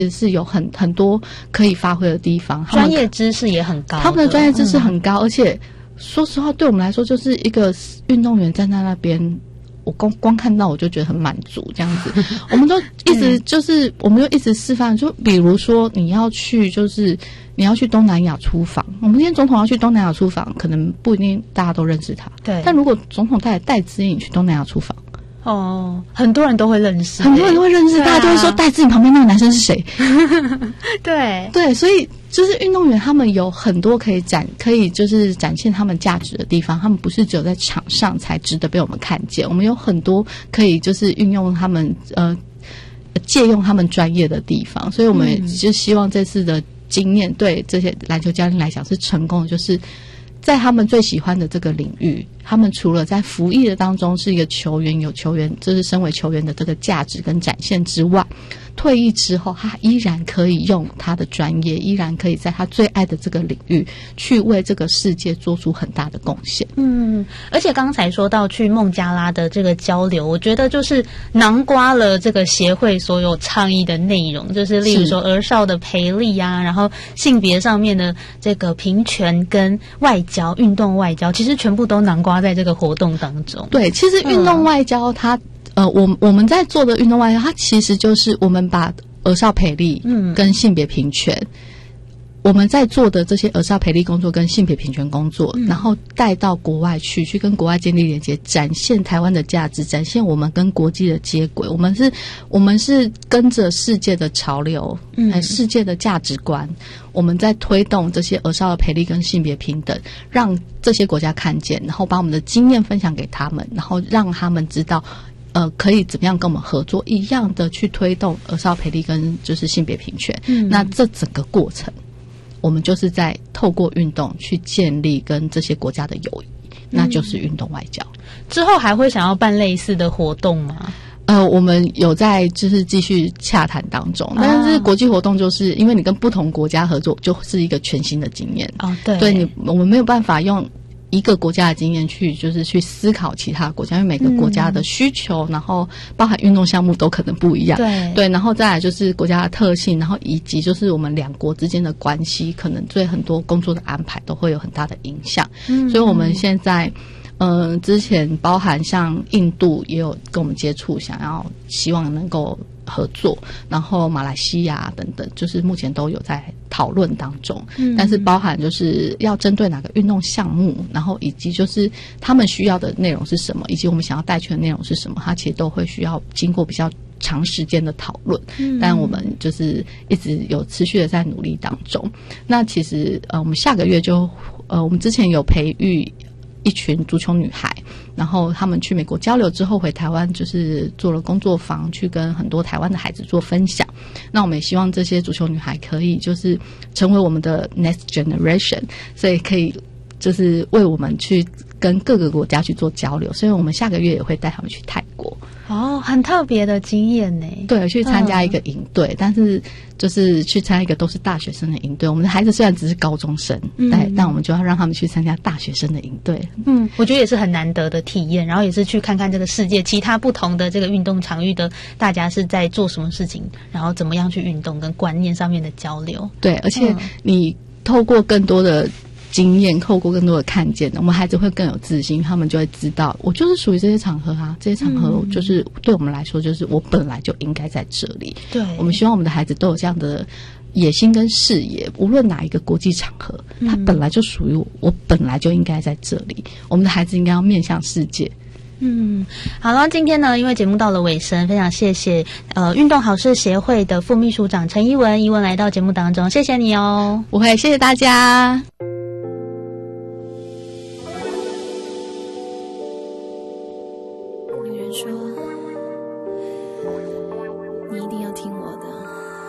是有很多可以发挥的地方， 专业知识也很高， 他们的专业知识很高，而且说实话，对我们来说，就是一个运动员站在那边，我光看到我就觉得很满足，这样子。我们都一直就是我们就一直示范，就比如说你要去东南亚出访，我们今天总统要去东南亚出访，可能不一定大家都认识他， 对。 但如果总统带资颖去东南亚出访， 很多人都会认识， 很多人都会认识，大家就会说戴资颖旁边那个男生是谁？对，所以就是运动员他们有很多可以就是展现他们价值的地方，他们不是只有在场上才值得被我们看见，我们有很多可以就是运用他们借用他们专业的地方，所以我们就希望这次的经验对这些篮球教练来讲是成功的，就是在他们最喜欢的这个领域，他们除了在服役的当中是一个球员，有球员就是身为球员的这个价值跟展现之外，退役之后他依然可以用他的专业，依然可以在他最爱的这个领域去为这个世界做出很大的贡献。 而且刚才说到去孟加拉的这个交流，我觉得就是囊括了这个协会所有倡议的内容，就是例如说儿少的培力啊，然后性别上面的这个平权跟外交，运动外交，其实全部都囊括在这个活动当中。 对，其实运动外交它我们在做的运动外交，它其实就是我们把儿少培力跟性别平权，我们在做的这些儿少培力工作跟性别平权工作，然后带到国外去跟国外建立连接，展现台湾的价值，展现我们跟国际的接轨。我们是跟着世界的潮流，世界的价值观，我们在推动这些儿少的培力跟性别平等，让这些国家看见，然后把我们的经验分享给他们，然后让他们知道可以怎么样跟我们合作，一样的去推动儿少培力跟就是性别平权。那这整个过程，我们就是在透过运动去建立跟这些国家的友谊，那就是运动外交。 之后还会想要办类似的活动吗？ 我们有在就是继续洽谈当中，但是国际活动就是因为你跟不同国家合作，就是一个全新的经验。对，我们没有办法用一个国家的经验去思考其他国家，因为每个国家的需求，然后包含运动项目都可能不一样。对，然后再来就是国家的特性，然后以及就是我们两国之间的关系，可能对很多工作的安排都会有很大的影响。所以我们现在之前包含像印度也有跟我们接触，希望能够合作，然后马来西亚等等，就是目前都有在讨论当中。但是包含就是要针对哪个运动项目，然后以及就是他们需要的内容是什么，以及我们想要带去的内容是什么，它其实都会需要经过比较长时间的讨论。但我们就是一直有持续的在努力当中。那其实我们下个月我们之前有培育一群足球女孩，然后他们去美国交流之后回台湾，就是做了工作坊，去跟很多台湾的孩子做分享。那我们也希望这些足球女孩可以就是成为我们的 next generation， 所以可以就是为我们去跟各个国家去做交流。所以我们下个月也会带他们去泰国。 很特别的经验呢。 对，去参加一个营队，但是就是去参加一个都是大学生的营队。我们的孩子虽然只是高中生，但我们就要让他们去参加大学生的营队。 我觉得也是很难得的体验，然后也是去看看这个世界其他不同的这个运动场域的大家是在做什么事情，然后怎么样去运动跟观念上面的交流。 对，而且你透过更多的经验，透过更多的看见，我们孩子会更有自信，他们就会知道我就是属于这些场合啊，这些场合就是对我们来说就是我本来就应该在这里。对，我们希望我们的孩子都有这样的野心跟视野，无论哪一个国际场合，它本来就属于我本来就应该在这里。我们的孩子应该要面向世界。 好了，今天呢，因为节目到了尾声，非常谢谢运动好事协会的副秘书长陈怡文来到节目当中，谢谢你哦。 不会，谢谢大家。